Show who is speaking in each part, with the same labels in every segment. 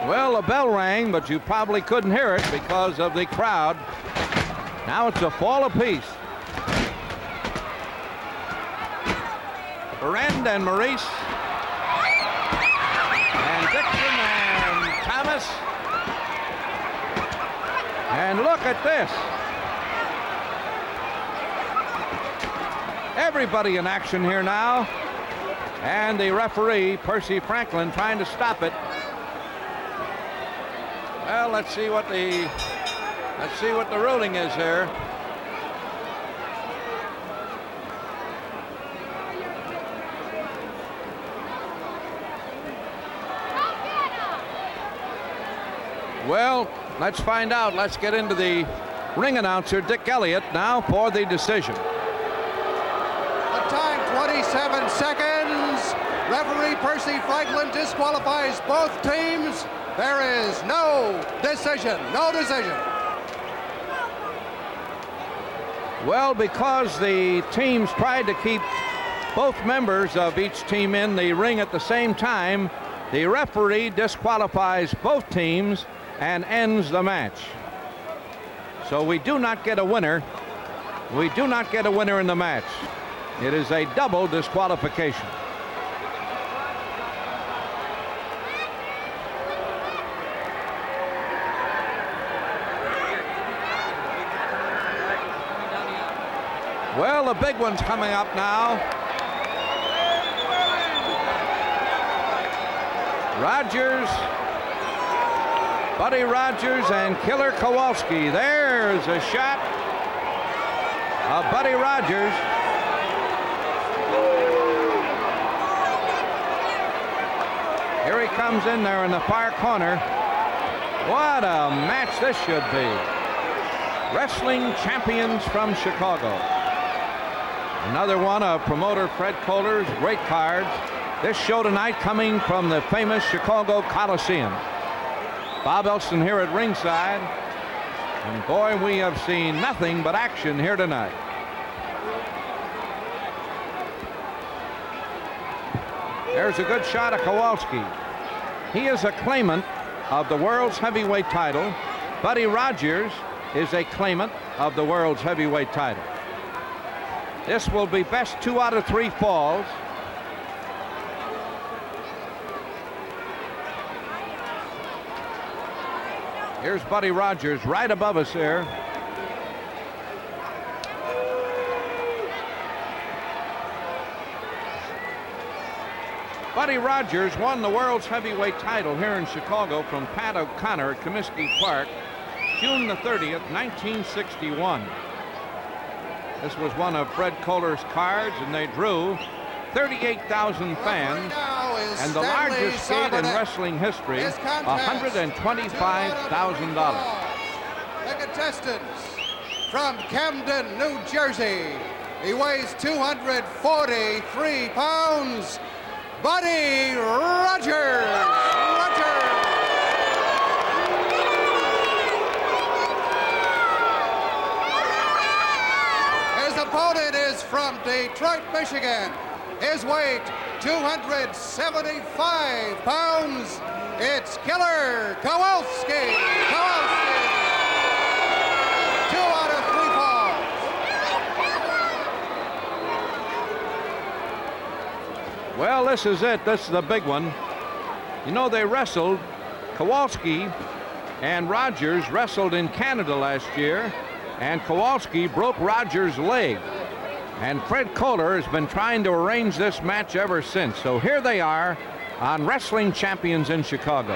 Speaker 1: Well, a bell rang, but you probably couldn't hear it because of the crowd. Now it's a fall apiece. Berend and Maurice. And Dixon and Thomas. And look at this. Everybody in action here now. And the referee, Percy Franklin, trying to stop it. Well, let's see what the ruling is here. Well, let's find out. Let's get into the ring announcer, Dick Elliott, now for the decision.
Speaker 2: The time, 27 seconds. Referee Percy Franklin disqualifies both teams. There is no decision. No decision.
Speaker 1: Well, because the teams tried to keep both members of each team in the ring at the same time, the referee disqualifies both teams and ends the match. So we do not get a winner. We do not get a winner in the match. It is a double disqualification. Well, the big one's coming up now. Rogers, Buddy Rogers and Killer Kowalski. There's a shot of Buddy Rogers. Here he comes in there in the far corner. What a match this should be. Wrestling champions from Chicago. Another one of promoter Fred Kohler's great cards. This show tonight coming from the famous Chicago Coliseum. Bob Elson here at ringside. And boy, we have seen nothing but action here tonight. There's a good shot of Kowalski. He is a claimant of the world's heavyweight title. Buddy Rogers is a claimant of the world's heavyweight title. This will be best 2 out of 3 falls. Here's Buddy Rogers right above us here. Buddy Rogers won the world's heavyweight title here in Chicago from Pat O'Connor at Comiskey Park, June the 30th, 1961. This was one of Fred Kohler's cards, and they drew 38,000 fans, and the largest gate in wrestling history, $125,000.
Speaker 2: The contestants from Camden, New Jersey. He weighs 243 pounds. Buddy Rogers. His opponent is from Detroit, Michigan. His weight, 275 pounds. It's Killer Kowalski. 2 out of 3 falls.
Speaker 1: Well, this is it. This is the big one. You know, they wrestled. Kowalski and Rogers wrestled in Canada last year, and Kowalski broke Rogers' leg. And Fred Kohler has been trying to arrange this match ever since. So here they are on Wrestling Champions in Chicago.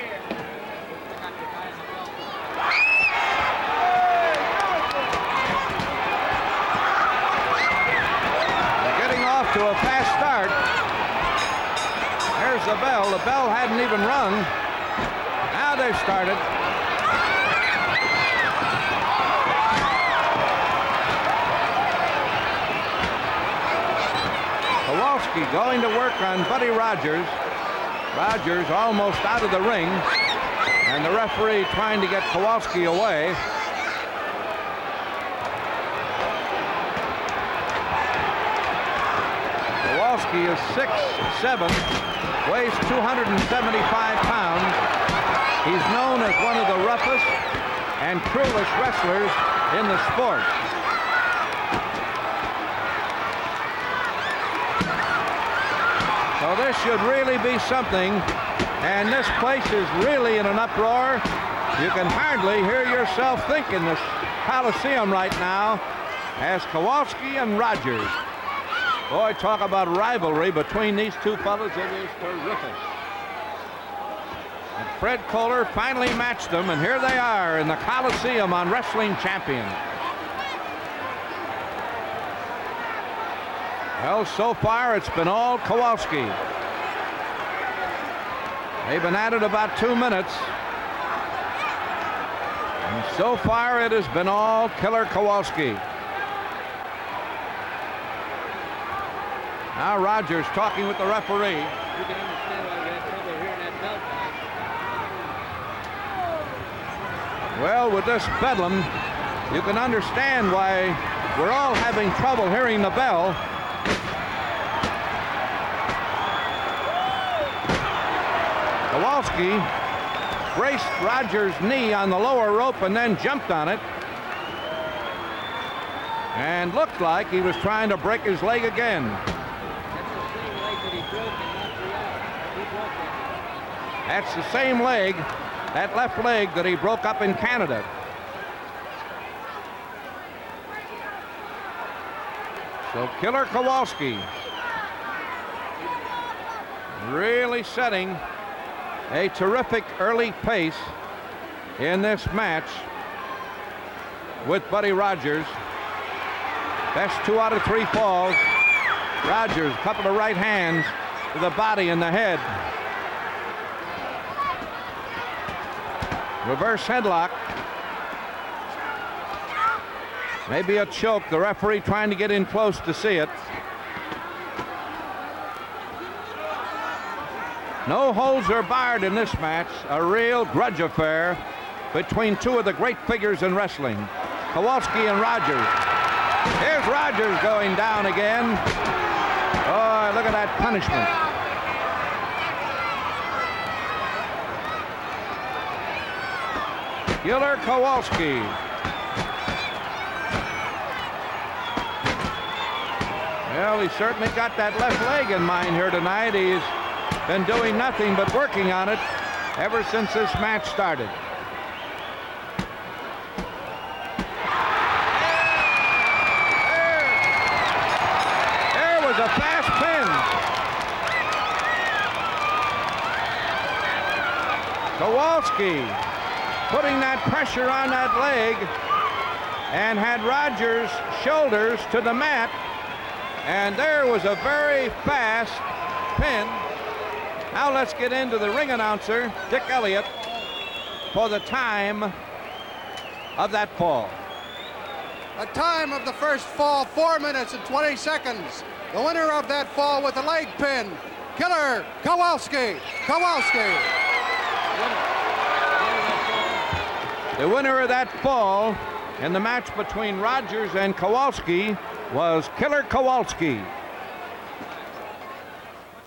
Speaker 1: They're getting off to a fast start. There's the bell. The bell hadn't even rung. Now they've started. Kowalski going to work on Buddy Rogers. Rogers almost out of the ring, and the referee trying to get Kowalski away. Kowalski is 6'7", weighs 275 pounds. He's known as one of the roughest and cruelest wrestlers in the sport. So this should really be something, and this place is really in an uproar. You can hardly hear yourself think in this Coliseum right now as Kowalski and Rogers. Boy, talk about rivalry between these two fellas. It is terrific. And Fred Kohler finally matched them, and here they are in the Coliseum on Wrestling Champion. Well, so far it's been all Kowalski. They've been at it about 2 minutes. And so far it has been all Killer Kowalski. Now Rogers talking with the referee.
Speaker 3: You can understand why we had trouble hearing that bell time.
Speaker 1: Well, with this bedlam, you can understand why we're all having trouble hearing the bell. Kowalski braced Rogers' knee on the lower rope and then jumped on it. And looked like he was trying to break his leg again. That's the same leg, that left leg that he broke up in Canada. So Killer Kowalski really setting a terrific early pace in this match with Buddy Rogers. Best 2 out of 3 falls. Rogers, a couple of right hands to the body and the head. Reverse headlock. Maybe a choke. The referee trying to get in close to see it. No holds are barred in this match. A real grudge affair between two of the great figures in wrestling, Kowalski and Rogers. Here's Rogers going down again. Oh, look at that punishment. Killer Kowalski. Well, he certainly got that left leg in mind here tonight. He's been doing nothing but working on it ever since this match started. There was a fast pin. Kowalski putting that pressure on that leg and had Rogers' shoulders to the mat, and there was a very fast pin. Now let's get into the ring announcer, Dick Elliott, for the time of that fall.
Speaker 2: The time of the first fall, 4 minutes and 20 seconds. The winner of that fall with the leg pin, Killer Kowalski. Kowalski.
Speaker 1: The winner of that fall in the match between Rogers and Kowalski was Killer Kowalski.